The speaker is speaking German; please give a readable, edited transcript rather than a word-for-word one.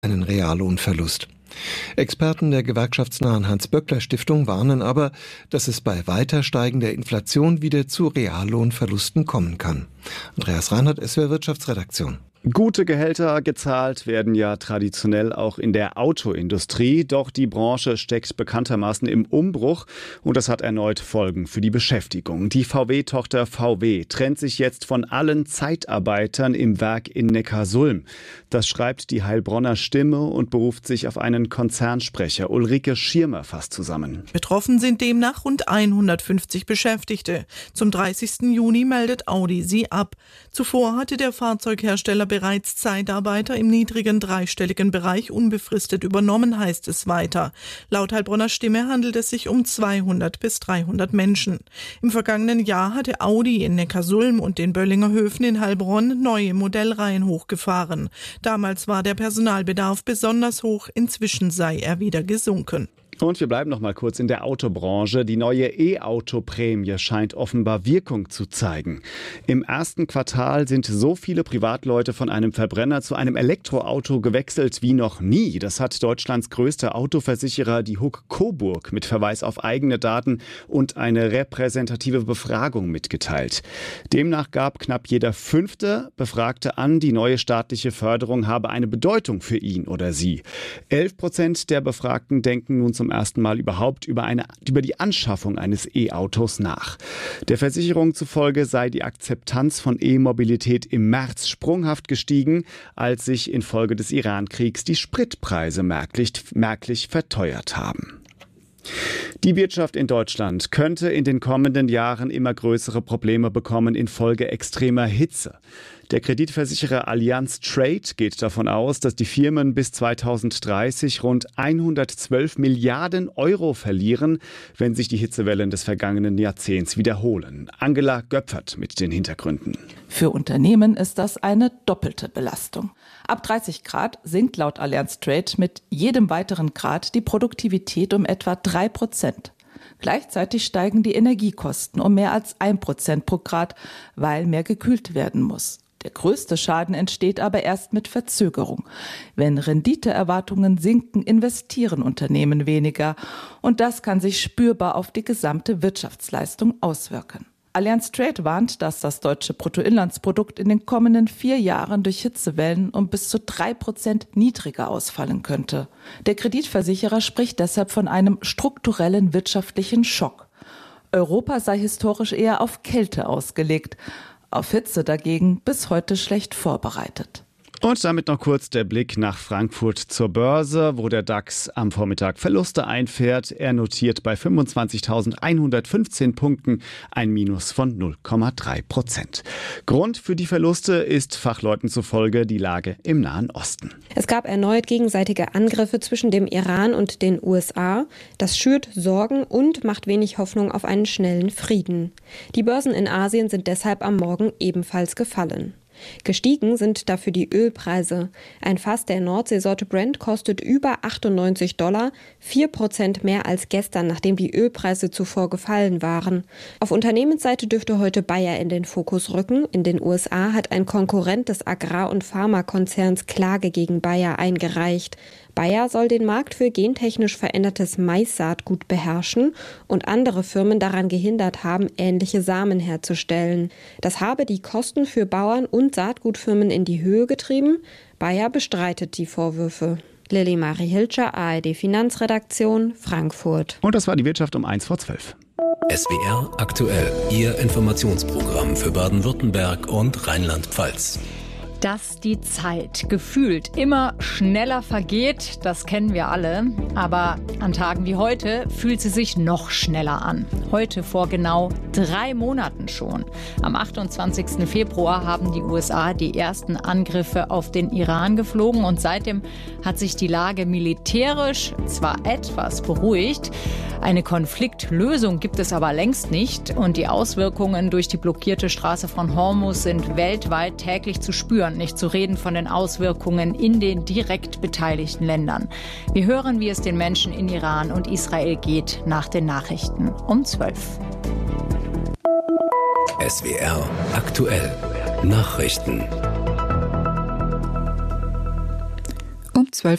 einen Reallohnverlust. Experten der gewerkschaftsnahen Hans-Böckler-Stiftung warnen aber, dass es bei weiter steigender Inflation wieder zu Reallohnverlusten kommen kann. Andreas Reinhardt, SWR Wirtschaftsredaktion. Gute Gehälter gezahlt werden ja traditionell auch in der Autoindustrie. Doch die Branche steckt bekanntermaßen im Umbruch und das hat erneut Folgen für die Beschäftigung. Die VW-Tochter VW trennt sich jetzt von allen Zeitarbeitern im Werk in Neckarsulm. Das schreibt die Heilbronner Stimme und beruft sich auf einen Konzernsprecher. Ulrike Schirmer fasst zusammen. Betroffen sind demnach rund 150 Beschäftigte. Zum 30. Juni meldet Audi sie ab. Zuvor hatte der Fahrzeughersteller bereits Zeitarbeiter im niedrigen dreistelligen Bereich unbefristet übernommen, heißt es weiter. Laut Heilbronner Stimme handelt es sich um 200 bis 300 Menschen. Im vergangenen Jahr hatte Audi in Neckarsulm und den Böllinger Höfen in Heilbronn neue Modellreihen hochgefahren. Damals war der Personalbedarf besonders hoch, inzwischen sei er wieder gesunken. Und wir bleiben noch mal kurz in der Autobranche. Die neue E-Auto-Prämie scheint offenbar Wirkung zu zeigen. Im ersten Quartal sind so viele Privatleute von einem Verbrenner zu einem Elektroauto gewechselt wie noch nie. Das hat Deutschlands größter Autoversicherer, die Huck Coburg, mit Verweis auf eigene Daten und eine repräsentative Befragung mitgeteilt. Demnach gab knapp jeder 5. Befragte an, die neue staatliche Förderung habe eine Bedeutung für ihn oder sie. 11% der Befragten denken nun zum ersten Mal überhaupt über die Anschaffung eines E-Autos nach. Der Versicherung zufolge sei die Akzeptanz von E-Mobilität im März sprunghaft gestiegen, als sich infolge des Iran-Kriegs die Spritpreise merklich verteuert haben. Die Wirtschaft in Deutschland könnte in den kommenden Jahren immer größere Probleme bekommen infolge extremer Hitze. Der Kreditversicherer Allianz Trade geht davon aus, dass die Firmen bis 2030 rund 112 Milliarden Euro verlieren, wenn sich die Hitzewellen des vergangenen Jahrzehnts wiederholen. Angela Göpfert mit den Hintergründen. Für Unternehmen ist das eine doppelte Belastung. Ab 30 Grad sinkt laut Allianz Trade mit jedem weiteren Grad die Produktivität um etwa 3%. Gleichzeitig steigen die Energiekosten um mehr als 1% pro Grad, weil mehr gekühlt werden muss. Der größte Schaden entsteht aber erst mit Verzögerung. Wenn Renditeerwartungen sinken, investieren Unternehmen weniger. Und das kann sich spürbar auf die gesamte Wirtschaftsleistung auswirken. Allianz Trade warnt, dass das deutsche Bruttoinlandsprodukt in den kommenden 4 Jahren durch Hitzewellen um bis zu 3% niedriger ausfallen könnte. Der Kreditversicherer spricht deshalb von einem strukturellen wirtschaftlichen Schock. Europa sei historisch eher auf Kälte ausgelegt, auf Hitze dagegen bis heute schlecht vorbereitet. Und damit noch kurz der Blick nach Frankfurt zur Börse, wo der DAX am Vormittag Verluste einfährt. Er notiert bei 25.115 Punkten ein Minus von 0,3%. Grund für die Verluste ist Fachleuten zufolge die Lage im Nahen Osten. Es gab erneut gegenseitige Angriffe zwischen dem Iran und den USA. Das schürt Sorgen und macht wenig Hoffnung auf einen schnellen Frieden. Die Börsen in Asien sind deshalb am Morgen ebenfalls gefallen. Gestiegen sind dafür die Ölpreise. Ein Fass der Nordseesorte Brent kostet über $98, 4% mehr als gestern, nachdem die Ölpreise zuvor gefallen waren. Auf Unternehmensseite dürfte heute Bayer in den Fokus rücken. In den USA hat ein Konkurrent des Agrar- und Pharmakonzerns Klage gegen Bayer eingereicht. Bayer soll den Markt für gentechnisch verändertes Maissaatgut beherrschen und andere Firmen daran gehindert haben, ähnliche Samen herzustellen. Das habe die Kosten für Bauern und Saatgutfirmen in die Höhe getrieben. Bayer bestreitet die Vorwürfe. Lilly Marie Hilscher, ARD Finanzredaktion, Frankfurt. Und das war die Wirtschaft um 11:45. SWR aktuell, Ihr Informationsprogramm für Baden-Württemberg und Rheinland-Pfalz. Dass die Zeit gefühlt immer schneller vergeht, das kennen wir alle. Aber an Tagen wie heute fühlt sie sich noch schneller an. Heute vor genau 3 Monaten schon. Am 28. Februar haben die USA die ersten Angriffe auf den Iran geflogen. Und seitdem hat sich die Lage militärisch zwar etwas beruhigt. Eine Konfliktlösung gibt es aber längst nicht. Und die Auswirkungen durch die blockierte Straße von Hormuz sind weltweit täglich zu spüren. Nicht zu reden von den Auswirkungen in den direkt beteiligten Ländern. Wir hören, wie es den Menschen in Iran und Israel geht, nach den Nachrichten um 12. SWR aktuell. Nachrichten.